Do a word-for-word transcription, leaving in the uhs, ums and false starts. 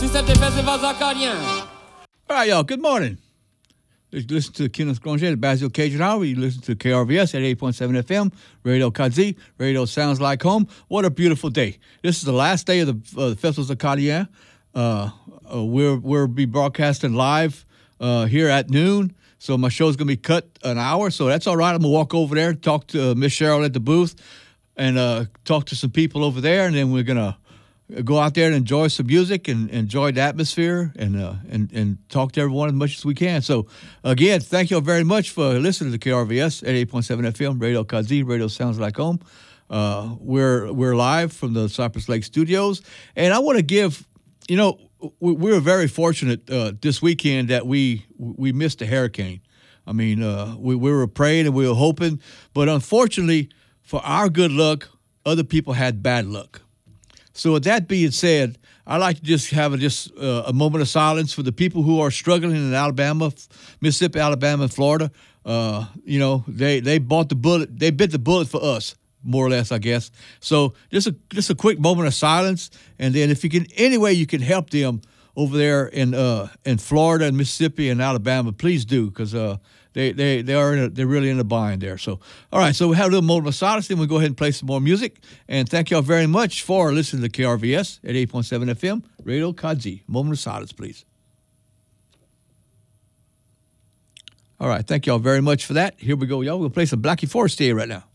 All right, y'all, good morning. You listen to Kenneth Granger, the Basil Cajun Hour. You listen to K R V S at eight point seven F M, Radio Kazi. Radio sounds like home. What a beautiful day. This is the last day of the, uh, the Festivals of Cardian. Uh, uh, we'll, we'll be broadcasting live uh, here at noon. So my show's going to be cut an hour, so that's all right. I'm going to walk over there, talk to uh, Miss Cheryl at the booth, and uh, talk to some people over there, and then we're going to go out there and enjoy some music and enjoy the atmosphere and uh, and and talk to everyone as much as we can. So, again, thank you all very much for listening to K R V S at eight point seven F M, Radio Kazi. Radio sounds like home. Uh, we're we're live from the Cypress Lake Studios, and I want to give, you know, we, we were very fortunate uh, this weekend that we we missed a hurricane. I mean, uh, we we were praying and we were hoping, but unfortunately, for our good luck, other people had bad luck. So with that being said, I'd like to just have a, just uh, a moment of silence for the people who are struggling in Alabama, Mississippi, Alabama, and Florida. Uh, you know, they they bought the bullet, they bit the bullet for us, more or less, I guess. So just a just a quick moment of silence, and then if you can, any way you can help them over there in uh in Florida and Mississippi and Alabama, please do, because uh they they they are in a, they're really in a bind there. So all right, so we have a little moment of silence, then we'll go ahead and play some more music. And thank y'all very much for listening to K R V S at eight point seven F M, Radio Kazi. Moment of silence, please. All right, thank y'all very much for that. Here we go, y'all. We'll play some Blackie Forestier right now.